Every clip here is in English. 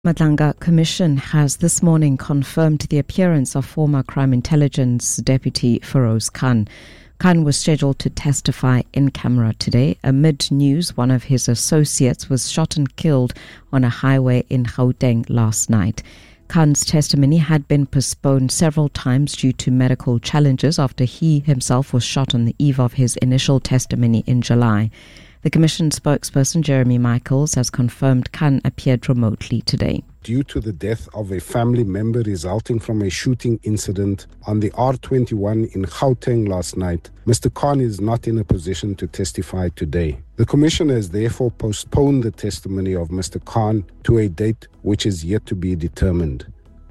Madlanga Commission has this morning confirmed the appearance of former Crime Intelligence Deputy Feroz Khan. Khan was scheduled to testify in camera today. Amid news, one of his associates was shot and killed on a highway in Gauteng last night. Khan's testimony had been postponed several times due to medical challenges after he himself was shot on the eve of his initial testimony in July. The Commission spokesperson Jeremy Michaels has confirmed Khan appeared remotely today. Due to the death of a family member resulting from a shooting incident on the R21 in Gauteng last night, Mr. Khan is not in a position to testify today. The Commission has therefore postponed the testimony of Mr. Khan to a date which is yet to be determined.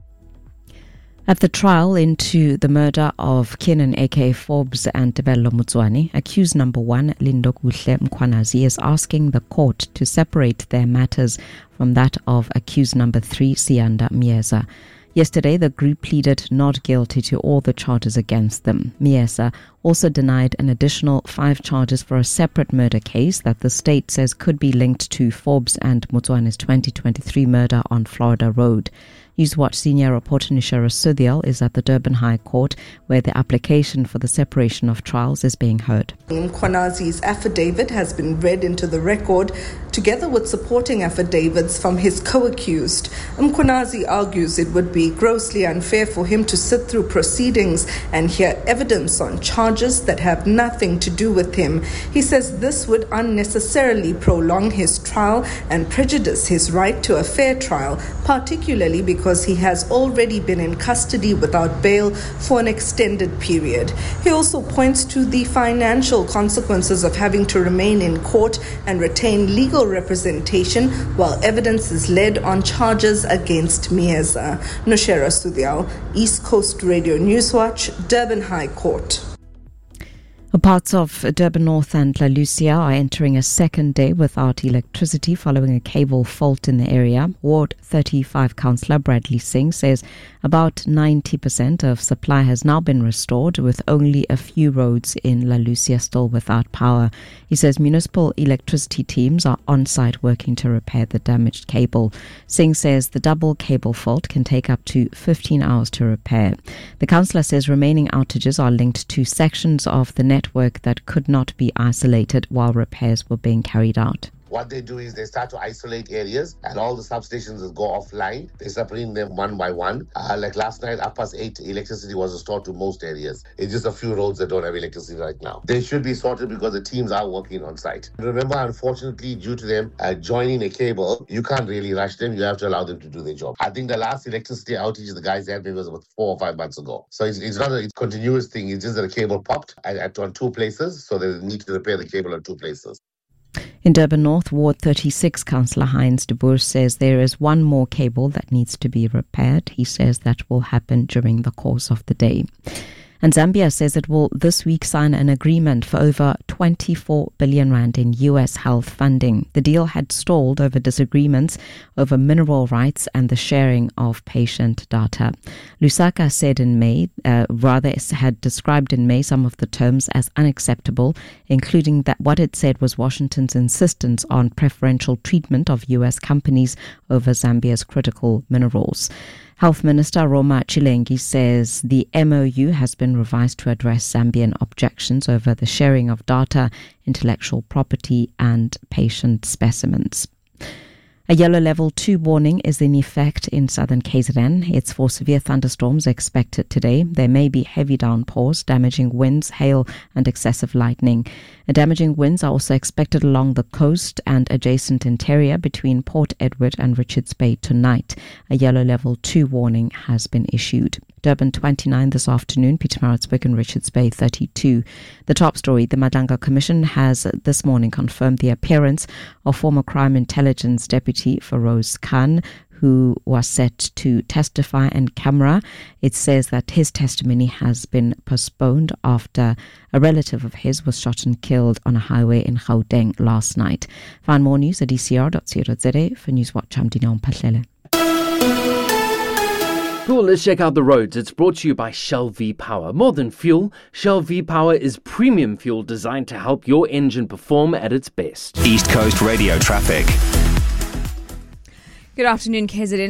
At the trial into the murder of Kiernan A.K. Forbes and Tebello Motswane, accused number 1, Lindokuhle Mkhwanazi, is asking the court to separate their matters from that of accused number 3, Siyanda Mieza. Yesterday, the group pleaded not guilty to all the charges against them. Mieza also denied an additional 5 charges for a separate murder case that the state says could be linked to Forbes and Motswane's 2023 murder on Florida Road. Newswatch senior reporter Nishara Sudhial is at the Durban High Court, where the application for the separation of trials is being heard. Mkhwanazi's affidavit has been read into the record, together with supporting affidavits from his co-accused. Mkhwanazi argues it would be grossly unfair for him to sit through proceedings and hear evidence on charges that have nothing to do with him. He says this would unnecessarily prolong his trial and prejudice his right to a fair trial, particularly because he has already been in custody without bail for an extended period. He also points to the financial consequences of having to remain in court and retain legal representation while evidence is led on charges against Mieza. Noshera Sudhial, East Coast Radio Newswatch, Durban High Court. Parts of Durban North and La Lucia are entering a second day without electricity following a cable fault in the area. Ward 35 Councillor Bradley Singh says about 90% of supply has now been restored, with only a few roads in La Lucia still without power. He says municipal electricity teams are on site working to repair the damaged cable. Singh says the double cable fault can take up to 15 hours to repair. The councillor says remaining outages are linked to sections of the network that could not be isolated while repairs were being carried out. What they do is they start to isolate areas and all the substations will go offline. They start bringing them one by one. Like last night, 8:30, electricity was restored to most areas. It's just a few roads that don't have electricity right now. They should be sorted because the teams are working on site. Remember, unfortunately, due to them joining a cable, you can't really rush them. You have to allow them to do their job. I think the last electricity outage the guys had maybe was about 4 or 5 months ago. So it's not a continuous thing. It's just that a cable popped on 2 places. So they need to repair the cable on 2 places. In Durban North, Ward 36, Councillor Heinz de Boer says there is one more cable that needs to be repaired. He says that will happen during the course of the day. And Zambia says it will this week sign an agreement for over 24 billion rand in US health funding. The deal had stalled over disagreements over mineral rights and the sharing of patient data. Lusaka said in May, had described in May some of the terms as unacceptable, including that what it said was Washington's insistence on preferential treatment of US companies over Zambia's critical minerals. Health Minister Roma Chilengi says the MOU has been revised to address Zambian objections over the sharing of data, intellectual property and patient specimens. A yellow level 2 warning is in effect in southern KZN. It's for severe thunderstorms expected today. There may be heavy downpours, damaging winds, hail and excessive lightning. Damaging winds are also expected along the coast and adjacent interior between Port Edward and Richards Bay tonight. A yellow level 2 warning has been issued. Durban 29 this afternoon, Pietermaritzburg and Richards Bay 32. The top story, the Madlanga Commission has this morning confirmed the appearance of former Crime Intelligence Deputy Feroz Khan, who was set to testify in camera. It says that his testimony has been postponed after a relative of his was shot and killed on a highway in Gauteng last night. Find more news at ecr.co.za. For Newswatch, I'm Dinon Patlele. Cool, let's check out the roads. It's brought to you by Shell V-Power. More than fuel, Shell V-Power is premium fuel designed to help your engine perform at its best. East Coast Radio traffic. Good afternoon, KZN.